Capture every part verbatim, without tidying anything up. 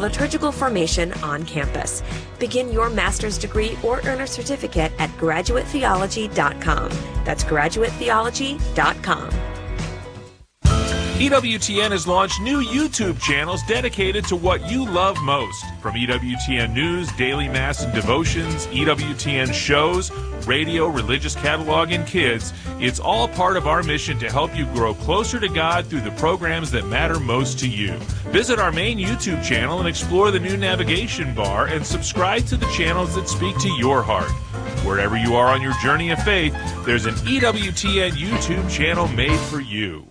liturgical formation on campus. Begin your master's degree or earn a certificate at graduate theology dot com. That's graduate theology dot com. E W T N has launched new YouTube channels dedicated to what you love most. From E W T N News, Daily Mass and Devotions, E W T N shows, radio, religious catalog, and kids, it's all part of our mission to help you grow closer to God through the programs that matter most to you. Visit our main YouTube channel and explore the new navigation bar and subscribe to the channels that speak to your heart. Wherever you are on your journey of faith, there's an E W T N YouTube channel made for you.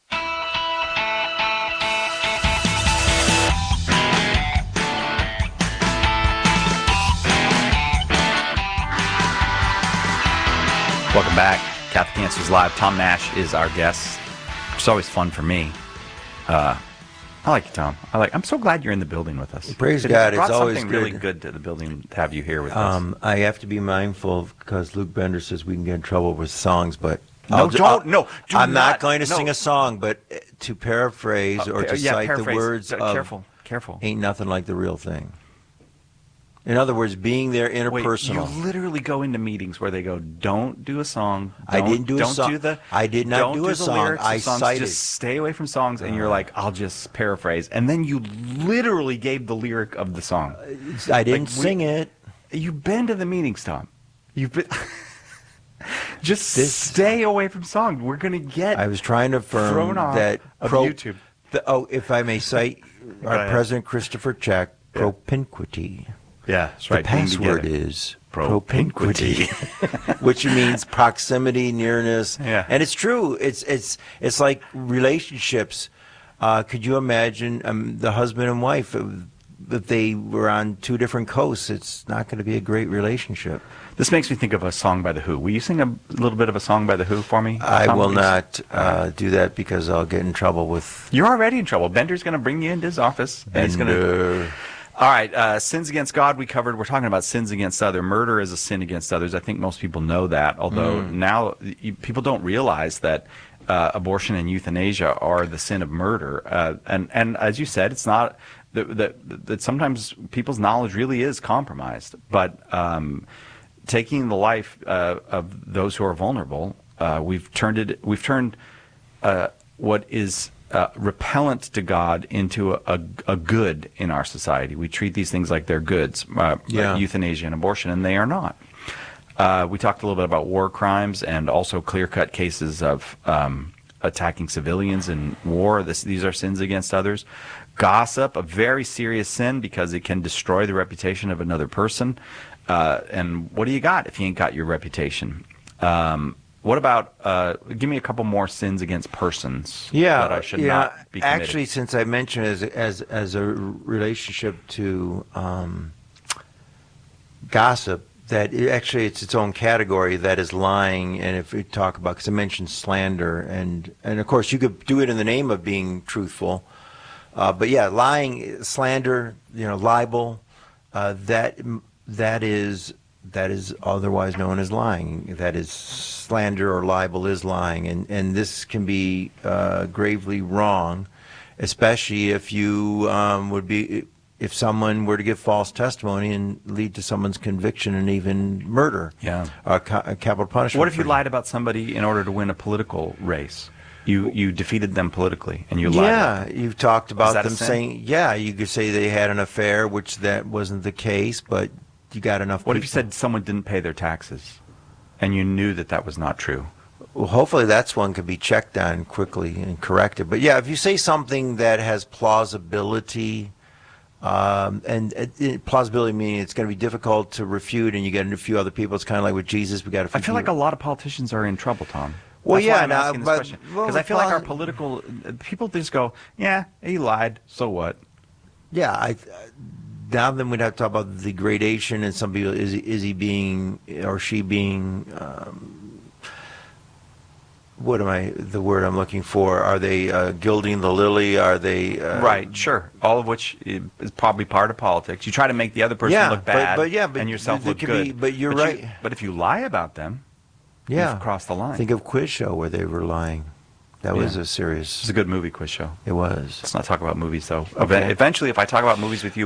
Welcome back. Catholic Answers Live. Tom Nash is our guest. It's always fun for me. Uh, I like you, Tom. I like. I'm so glad you're in the building with us. Praise it God. Brought It's always something good. really good to the building to have you here with um, us. I have to be mindful because Luke Bender says we can get in trouble with songs, but No, I'll, don't. I'll, No, do I'm not, not going to no. sing a song, but to paraphrase Uh, or to yeah, cite paraphrase. the words Uh, of careful, careful. "Ain't nothing like the real thing." In other words, being there interpersonal. Wait, you literally go into meetings where they go, "Don't do a song." I don't- didn't do a don't song. Do the, I did not don't do do a the song. lyrics of I songs. cited. Just stay away from songs, and you're like, "I'll just paraphrase," and then you literally gave the lyric of the song. I didn't Like, we- sing it. You've been to the meetings, Tom. You've been. Just This- stay away from songs. We're gonna get. I was trying to affirm thrown off that of pro- YouTube. The, oh, if I may cite our ahead. President Christopher Check, propinquity. Yeah, that's The right. being password together. is Propinquity. propinquity, which means proximity, nearness. Yeah. And it's true. It's it's it's like relationships. Uh, could you imagine um, the husband and wife if, if they were on two different coasts? It's not going to be a great relationship. This makes me think of a song by The Who. Will you sing a little bit of a song by The Who for me? I Tom, will please? not uh, do that because I'll get in trouble with You're already in trouble. Bender's going to bring you into his office. And he's going to. Bender. All right, uh, sins against God we covered. We're talking about sins against others. Murder is a sin against others. I think most people know that, although Mm. now you, people don't realize that uh, abortion and euthanasia are the sin of murder. Uh, and, and as you said, it's not that, that, that sometimes people's knowledge really is compromised. But um, taking the life uh, of those who are vulnerable, uh, we've turned it. We've turned uh, what is Uh, repellent to God into a, a, a good in our society. We treat these things like they're goods, uh, Yeah. like euthanasia and abortion, and they are not. Uh, we talked a little bit about war crimes and also clear-cut cases of um, attacking civilians in war. This, these are sins against others. Gossip, a very serious sin because it can destroy the reputation of another person. Uh, and what do you got if you ain't got your reputation? Um, What about, uh, give me a couple more sins against persons Yeah, that I should yeah. not be committed. Actually, since I mentioned as as as a relationship to um, gossip, that it, actually it's its own category. That is lying, and if we talk about, because I mentioned slander, and and of course you could do it in the name of being truthful, uh, but yeah, lying, slander, you know, libel, uh, that that is. That is otherwise known as lying. That is slander or libel is lying, and and this can be uh, gravely wrong, especially if you um, would be if someone were to give false testimony and lead to someone's conviction and even murder. Yeah. uh, ca- capital punishment. What if you for- lied about somebody in order to win a political race? You you defeated them politically, and you lied. Yeah, you've talked about that a them sin? saying, yeah, you could say they had an affair, which that wasn't the case, but you got enough. What if you people- said someone didn't pay their taxes, and you knew that that was not true? Well, hopefully that's one could be checked on quickly and corrected. But yeah, if you say something that has plausibility, um, and uh, it, plausibility meaning it's going to be difficult to refute, and you get a few other people. It's kind of like with Jesus, we got a few I feel like people- a lot of politicians are in trouble, Tom. Well, That's why yeah, I'm now, asking this but- question well, because I feel like our pol- political people just go, yeah, he lied, so what? Yeah, I. Now then we'd have to talk about the gradation, and some people is he, is he being or she being. Um, what am I? The word I'm looking for? Are they uh, gilding the lily? Are they? Uh, Right, sure. All of which is probably part of politics. You try to make the other person Yeah, look but- bad, but yeah, but and yourself there look could good. be- but you're you- right. but if you lie about them, Yeah, you've crossed the line. Think of Quiz Show where they were lying. That was Yeah. a serious. It's a good movie quiz show. It was. Let's not talk about movies, though. Okay. Eventually, if I talk about movies with you,